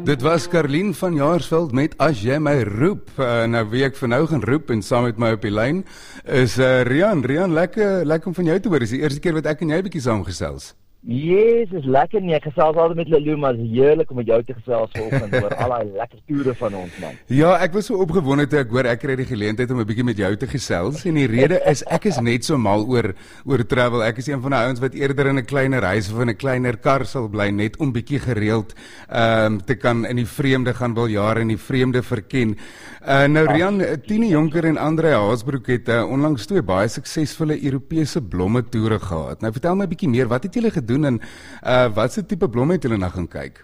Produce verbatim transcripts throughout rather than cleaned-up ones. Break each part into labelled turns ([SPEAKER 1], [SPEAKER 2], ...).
[SPEAKER 1] Dit was Karlien van Jaarsveld met As Jy My Roep. Uh, nou wie ek vir nou gaan roep en saam met my op die lyn is uh, Rian. Rian, lekker, lekker om van jou te hoor. Dis die eerste keer wat ek en jy 'n bietjie saamgesels.
[SPEAKER 2] Yes, is lekker nie. Ek gesels altyd met Lelou, maar is heerlik om met jou te gesels vanoggend oor al daai lekker toere van ons, man.
[SPEAKER 1] Ja, ek was so opgewonde toe ek hoor ek kry die geleentheid om 'n bietjie met jou te gesels. En die rede is ek is net so mal oor oor travel. Ek is een van die ouens wat eerder in 'n kleiner huis of in 'n kleiner kar sal bly, net om bietjie gereeld ehm um, te kan in die vreemde gaan wil jare in die vreemde verken. Uh, nou Rian, Tine Jonker en Andre Haasbroek het uh, onlangs twee baie suksesvolle Europese blomme toere gehad. Nou vertel my 'n bietjie meer, wat het julle gedoen? doen en uh, wat se tipe blomme het julle na gaan kyk?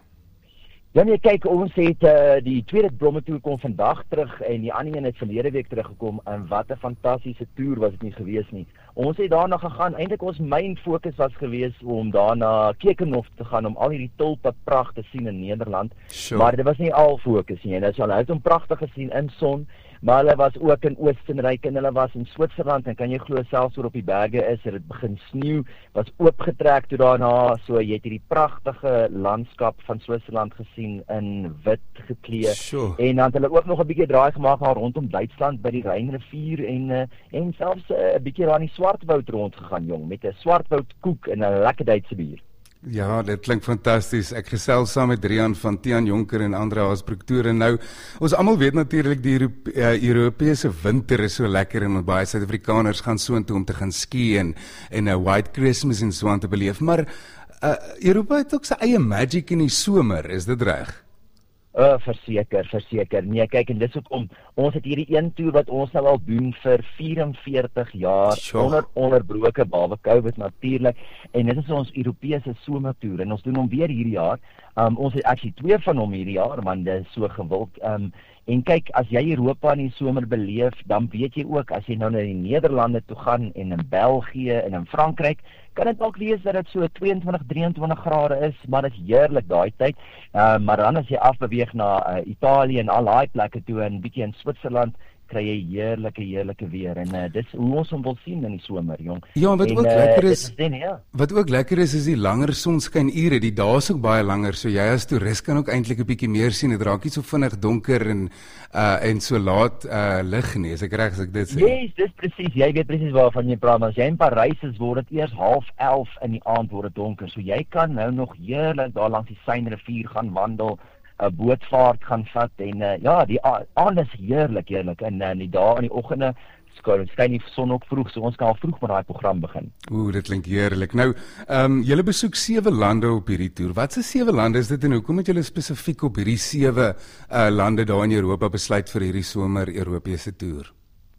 [SPEAKER 2] Ja nee, kyk, ons het uh, die tweede blomme toer kom vandag terug en die ander een het verlede week teruggekom en wat 'n fantastiese toer was dit nie gewees nie. Ons het daarna gegaan, eintlik ons main fokus was gewees om daarna Keukenhof te gaan om al hierdie tulpe pragt te sien in Nederland. Sure. Maar dit was nie al fokus nie. Dit was al uit om pragtig gesien in son. Maar hulle was ook in Oostenryk en hulle was in Switserland en kan jy glo selfs oor op die berge is, het dit begin sneeu, was oopgetrek toe daarna, so jy het hierdie pragtige landskap van Switserland gesien in wit geklee. Sure. En dan het hulle ook nog 'n bietjie draai gemaak daar rondom Duitsland by die Rynrivier en uh, en selfs 'n uh, bietjie daar in die Swartwoud rondgegaan, jong, met 'n Swartwoudkoek en 'n lekker Duitse bier.
[SPEAKER 1] Ja, dit klink fantasties. Ek gesels saam met Rian van Tine Jonker en Andre Haasbroek toere. Nou, ons almal weet natuurlik die Europe, uh, Europese winter is so lekker en baie Suid-Afrikaners gaan soontoe om te gaan ski en en 'n White Christmas en so aan te beleef. Maar uh, Europa het ook sy eie magic in die somer, is dit reg?
[SPEAKER 2] Uh, verseker, verseker. Nee, kyk, en dis hoekom ons het hierdie een toer wat ons nou al doen vir vyf en veertig jaar, sure. onder onderbroke behalwe COVID natuurlik, en dit is ons Europese somertoer, en ons doen hom weer hierdie jaar. Um, ons het actually twee van hom hierdie jaar, want dit is so gewild. Um, en kyk, as jy Europa in die somer beleef, dan weet jy ook, as jy nou na die Nederlande toe gaan, en in België, en in Frankryk, kan dit ook wees dat dit so tweeëntwintig, drieëntwintig grade is, maar dit is heerlik daai tyd. Uh, maar dan as jy afbeweeg na uh, Italië en al daai plekke toe en bietjie in Switserland, kry jy heerlike, heerlike weer. En uh, dis hoe ons hom wil sien in die somer, jong.
[SPEAKER 1] Ja, wat
[SPEAKER 2] en,
[SPEAKER 1] ook
[SPEAKER 2] uh,
[SPEAKER 1] lekker is,
[SPEAKER 2] is den, ja.
[SPEAKER 1] wat ook lekker is, is die langer sonskynure. Die dae is ook baie langer, so jy as toerist kan ook eintlik 'n bietjie meer sien. Dit raak nie so vinnig donker en uh, en so laat uh, lig nie, as ek reg as ek dit sê.
[SPEAKER 2] Yes, dis presies. Jy weet presies waarvan jy praat. As jy in Parys is, word dit eers half elf in die aand word dit donker. So jy kan nou nog heerlik daar langs die Seinrivier gaan wandel, 'n bootvaart gaan vat en uh, ja, die aand is heerlik, heerlik. En uh, die dae in die oggende skyn die son ook vroeg, so ons kan al vroeg met daai program begin.
[SPEAKER 1] Ooh, dit klink heerlik. Nou, ehm um, julle besoek sewe lande op hierdie toer. Wat se sewe lande is dit en hoekom het julle spesifiek op hierdie sewe uh, lande daar in Europa besluit vir hierdie somer Europese toer?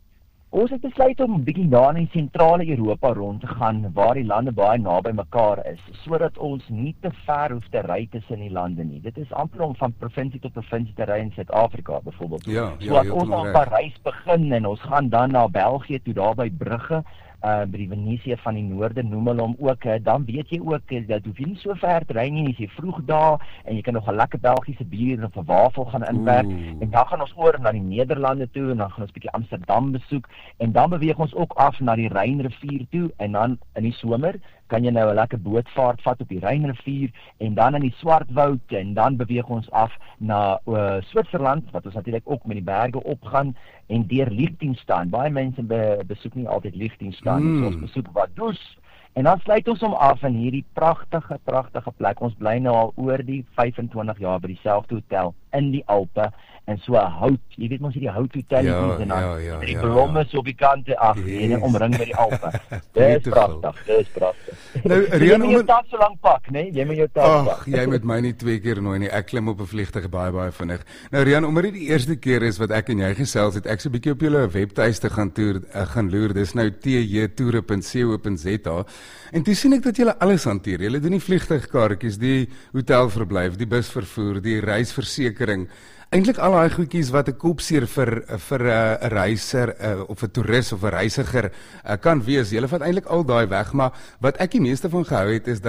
[SPEAKER 2] Ons het besluit om 'n bietjie daar in sentrale Europa rond te gaan, waar die lande baie naby mekaar is, sodat ons nie te ver hoef te ry tussen die lande nie. Dit is amper om van provinsie tot provinsie te ry in Suid-Afrika byvoorbeeld.
[SPEAKER 1] Ja,
[SPEAKER 2] so
[SPEAKER 1] ja,
[SPEAKER 2] as ons aan Parys begin en ons gaan dan na België toe, daar by Brugge, uh, by die Venesië van die noorde noem hulle hom ook, uh, dan weet jy ook uh, dat hoef jy nie so ver te ry nie, as jy vroeg daar en jy kan nog 'n lekker Belgiese bier of 'n wafel gaan inwerk. Oeh. En dan gaan ons oor na die Nederlande toe en dan gaan ons 'n bietjie Amsterdam besoek en dan beweeg ons ook af na die Rynrivier toe en dan in die somer kan jy nou 'n lekker bootvaart vat op die Rynrivier en dan in die Swartwoud en dan beweeg ons af na uh, Switserland, wat ons natuurlik ook met die berge opgaan en deur Liechtenstein. Baie mense be, besoek nie altyd Liechtenstein, mm. so ons besoek Vaduz. En dan sluit ons hom af in hierdie pragtige, pragtige plek. Ons bly nou al oor die vyfentwintig jaar by dieselfde hotel in die Alpe. En so 'n hout, jy weet mos hierdie houthotelletjies
[SPEAKER 1] ja,
[SPEAKER 2] en dan
[SPEAKER 1] ja, ja,
[SPEAKER 2] die
[SPEAKER 1] ja,
[SPEAKER 2] blomme
[SPEAKER 1] ja.
[SPEAKER 2] so op die kante af yes. en omring met die Alpe. Dis pragtig, dis pragtig.
[SPEAKER 1] Nou,
[SPEAKER 2] Rian, jy moet jou tas so lank pak, né? Nee? Jy moet jou tas
[SPEAKER 1] Ach,
[SPEAKER 2] pak.
[SPEAKER 1] jy moet my nie twee keer nooi nie. Ek klim op 'n vliegtuig baie baie vinnig. Nou Rian, omdat dit die eerste keer is wat ek en jy gesels het, ek so 'n bietjie op julle webtuiste gaan toer uh, gaan loer. Dis nou t j toere punt co punt z a. En toe sien ek dat julle alles hanteer. Julle doen die vliegtuigkaartjies, die hotelverblyf, die busvervoer, die reisversekering. Eintlik al daai goedjies wat 'n kopseer vir vir 'n uh, reiser uh, of 'n toerist of 'n reisiger uh, kan wees. Julle vat eintlik al daai weg, maar wat ek die meeste van gehou het is dat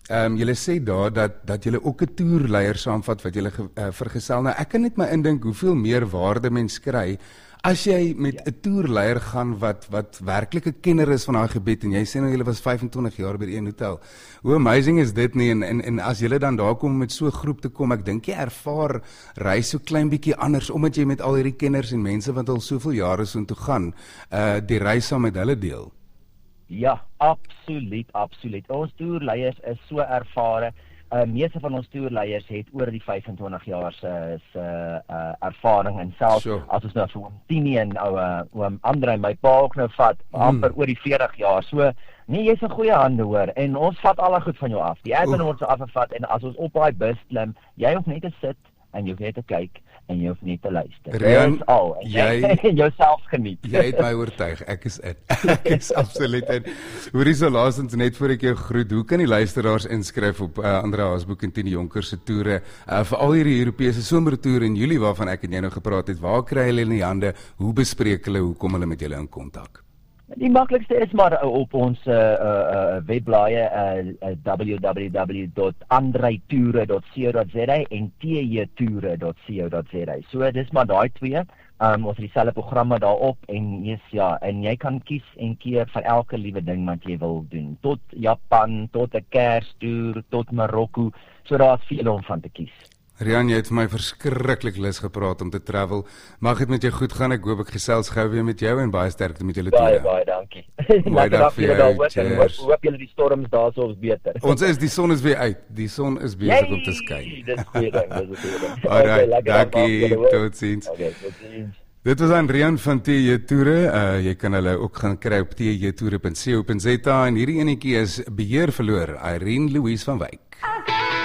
[SPEAKER 1] Ehm um, julle sê daar dat dat julle ook 'n toerleier saamvat wat julle uh, vergesel. Nou ek kan net maar indink hoeveel meer waarde mens kry as jy met 'n ja. toerleier gaan wat wat werklik 'n kenner is van daai gebied en jy sê nou julle was vyfentwintig jaar by die een hotel. Hoe amazing is dit nie en en, en as julle dan daar kom met so 'n groep te kom, ek dink jy ervaar reis so klein bietjie anders omdat jy met al hierdie kenners en mense wat al soveel jare so intoe gaan, uh die reis saam met hulle deel.
[SPEAKER 2] Ja, absoluut, absoluut. Ons toerleiers is so ervare. Uh, meeste van ons toerleiers het oor die vyfentwintig jaar se se uh, ervaring en selfs sure. As ons nou vir oom Tini en ou uh, oom Andre my pa ook nou vat, mm. amper oor die veertig jaar. So nee, jy's in goeie hande hoor en ons vat al goed van jou af. Die admin word so afgevat en as ons op daai bus klim, jy hoef net te sit en jy hoef net te kyk en jy hoef net te luister.
[SPEAKER 1] Rian,
[SPEAKER 2] dis al. En jy, jy jouself geniet.
[SPEAKER 1] Jy het my oortuig. Ek is in. Ek is absoluut in. Hoorie so laasens net voor ek jou groet. Hoe kan die luisteraars inskryf op uh, Andre Haasboek en Tini Jonker se toere? Uh, vir al hierdie Europese somertoere in Julie waarvan ek en jy nou gepraat het. Waar kry hulle in die hande? Hoe bespreek hulle? Hoe kom hulle met julle in kontak?
[SPEAKER 2] Die maklikste is maar op ons uh, uh, webblaaie uh, w w w dot andreitoere dot co dot za en t j toere dot co dot za. So dis maar daai twee. Um, ons het dieselfde programme daarop en yes, ja, en jy kan kies en keer vir elke liewe ding wat jy wil doen. Tot Japan, tot 'n Kerstoer, tot Marokko. So daar's veel om van te kies.
[SPEAKER 1] Rian, jy het vir my verskriklik lus gepraat om te travel. Mag dit met jou goed gaan. Ek hoop ek gesels gou weer met jou en baie sterkte met julle toere.
[SPEAKER 2] Baie baie dankie.
[SPEAKER 1] Baie dag vir jou.
[SPEAKER 2] Cheers. Hoop julle die storms daarso is beter.
[SPEAKER 1] Ons is die son is weer uit. Die son is besig om te skyn.
[SPEAKER 2] Dis goeie ding, dis goeie ding.
[SPEAKER 1] Alright, dankie. Totsiens.
[SPEAKER 2] Okay, totsiens.
[SPEAKER 1] Dit was aan Rian van T J Toere. Uh, jy kan hulle ook gaan kry op t j toere dot co dot za en hierdie enetjie is beheer verloor. Irene Louise van Wyk.